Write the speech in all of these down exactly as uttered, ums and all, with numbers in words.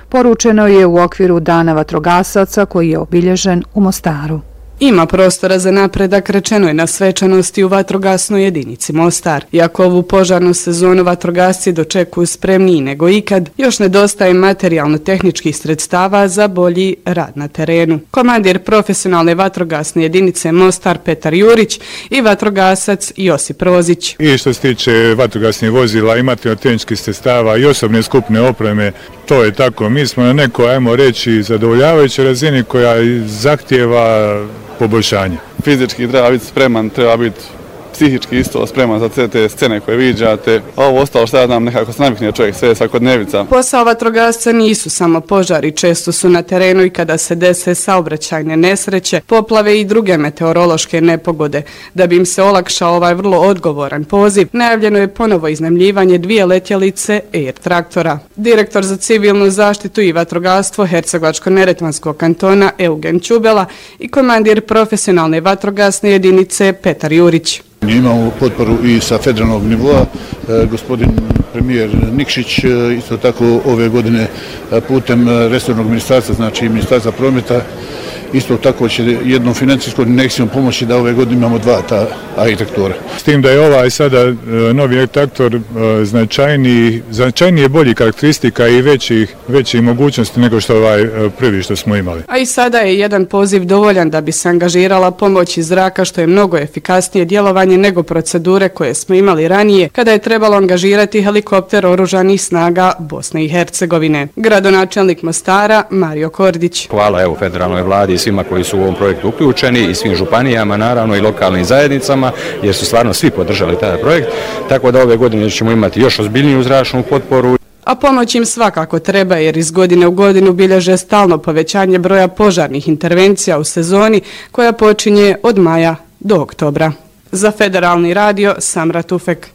poručeno je u okviru Dana vatrogasaca koji je obilježen u Mostaru. Ima prostora za napredak, rečeno je na svečanosti u vatrogasnoj jedinici Mostar. Iako ovu požarnu sezonu vatrogasci dočekuju spremniji nego ikad, još nedostaje materijalno-tehničkih sredstava za bolji rad na terenu. Komandir profesionalne vatrogasne jedinice Mostar Petar Jurić i vatrogasac Josip Rozić. I što se tiče vatrogasnih vozila i materijalno-tehničkih sredstava i osobne skupne opreme, to je tako. Mi smo na nekoj, ajmo reći, zadovoljavajućoj razini koja zahtijeva poboljšanje. Fizički treba biti spreman, treba biti psihički isto spreman za sve te scene koje viđate. A ovo ostalo što ja znam, nekako se navikne čovjek, sve je svakodnevica. Posao vatrogasca nisu samo požari, često su na terenu i kada se dese saobraćajne nesreće, poplave i druge meteorološke nepogode. Da bi im se olakšao ovaj vrlo odgovoran poziv, najavljeno je ponovo iznajmljivanje dvije letjelice Air traktora. Direktor za civilnu zaštitu i vatrogastvo Hercegovačko-neretvanskog kantona Eugen Ćubela i komandir profesionalne vatrogasne jedinice Petar Jurić. Imamo potporu i sa federalnog nivoa, gospodin premijer Nikšić isto tako ove godine putem resornog ministarstva, znači ministarstva prometa, isto tako će jednom financijskom injekcijom pomoći da ove godine imamo dva ta Air traktora. S tim da je ovaj sada novi Air traktor značajniji, značajnije bolji karakteristika i većih, većih mogućnosti nego što ovaj prvi što smo imali. A i sada je jedan poziv dovoljan da bi se angažirala pomoć iz zraka, što je mnogo efikasnije djelovanje nego procedure koje smo imali ranije kada je trebalo angažirati helikopter oružanih snaga Bosne i Hercegovine. Gradonačelnik Mostara Mario Kordić. Hvala evo federalnoj vladi i svima koji su u ovom projektu uključeni i svim županijama, naravno i lokalnim zajednicama, jer su stvarno svi podržali taj projekt, tako da ove godine ćemo imati još ozbiljniju zračnu potporu. A pomoć im svakako treba jer iz godine u godinu bilježe stalno povećanje broja požarnih intervencija u sezoni koja počinje od maja do oktobra. Za Federalni radio Samra Tufek.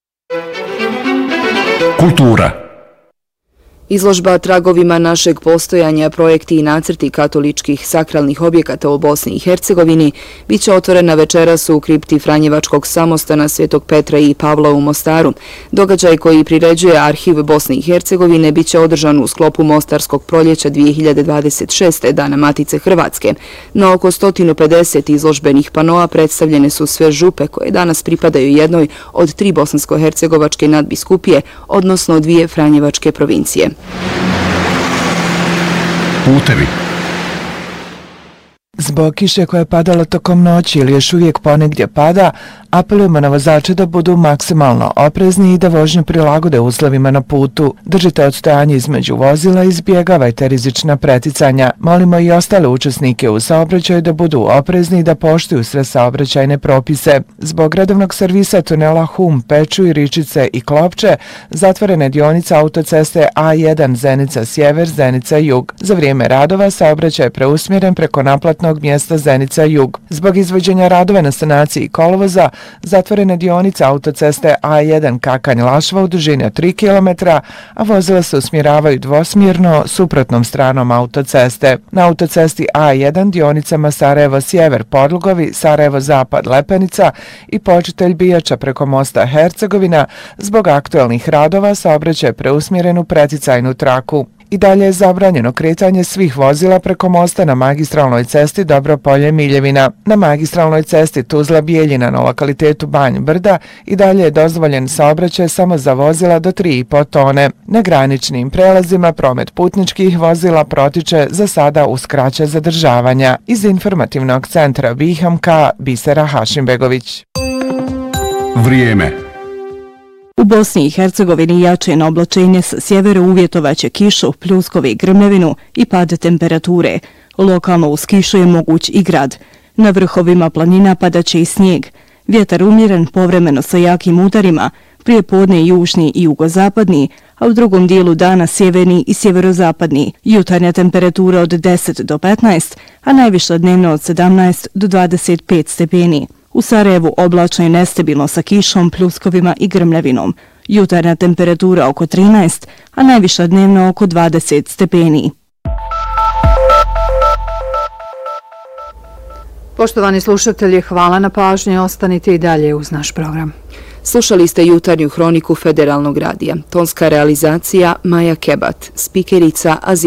Kultura. Izložba tragovima našeg postojanja, projekti i nacrti katoličkih sakralnih objekata u Bosni i Hercegovini bit će otvorena večeras u kripti Franjevačkog samostana Svetog Petra i Pavla u Mostaru. Događaj koji priređuje Arhiv Bosne i Hercegovine bit će održan u sklopu Mostarskog proljeća dvije hiljade dvadeset šeste. Dana Matice Hrvatske. Na oko sto pedeset izložbenih panoa predstavljene su sve župe koje danas pripadaju jednoj od tri bosansko-hercegovačke nadbiskupije, odnosno dvije Franjevačke provincije. Putevi. Zbog kiše koja je padala tokom noći ili još uvijek ponegdje pada, apelujemo na vozače da budu maksimalno oprezni i da vožnju prilagode uslovima na putu. Držite odstojanje između vozila i izbjegavajte rizična preticanja. Molimo i ostale učesnike u saobraćaju da budu oprezni i da poštuju sve saobraćajne propise. Zbog redovnog servisa tunela Hum, Peču i Ričice i Klopče, zatvorena je dionica autoceste A jedan Zenica Sjever, Zenica Jug. Za vrijeme radova saobraćaj je preusmjeren preko naplatnog mjesta Zenica Jug. Zbog izvođenja radova na sanaciji kolovoza, zatvorene dionice autoceste A jedan Kakanj-Lašva u dužini od tri kilometra, a vozila se usmjeravaju dvosmjerno suprotnom stranom autoceste. Na autocesti A jedan dionicama Sarajevo-Sjever Podlugovi, Sarajevo-Zapad Lepenica i Počitelj Bijača preko mosta Hercegovina, zbog aktualnih radova saobraćaj je preusmjeren u preticajnu traku. I dalje je zabranjeno kretanje svih vozila preko mosta na magistralnoj cesti Dobropolje-Miljevina. Na magistralnoj cesti Tuzla-Bijeljina na lokalitetu Banj Brda i dalje je dozvoljen saobraćaj samo za vozila do tri i po tone. Na graničnim prelazima promet putničkih vozila protiče za sada uz kraće zadržavanja. Iz informativnog centra Bihamka, Bisera Hašimbegović. Vrijeme. U Bosni i Hercegovini jače na oblačenje sa sjevera uvjetovaće kišu, pljuskove i grmljevinu i pad temperature. Lokalno uz kišu je moguć i grad. Na vrhovima planina padaće i snijeg. Vjetar umjeren povremeno sa jakim udarima, prije podne južni i jugozapadni, a u drugom dijelu dana sjeverni i sjeverozapadni. Jutarnja temperatura od deset do petnaest, a najviša dnevno od sedamnaest do dvadeset pet stepeni. U Sarajevu oblačno i nestabilno sa kišom, pljuskovima i grmljavinom. Jutarnja temperatura oko trinaest, a najviša dnevno oko dvadeset stepeni. Poštovani slušatelji, hvala na pažnji, ostanite i dalje uz naš program. Slušali ste jutarnju hroniku Federalnog radija. Tonska realizacija Maja Kebat, spikerica Azija.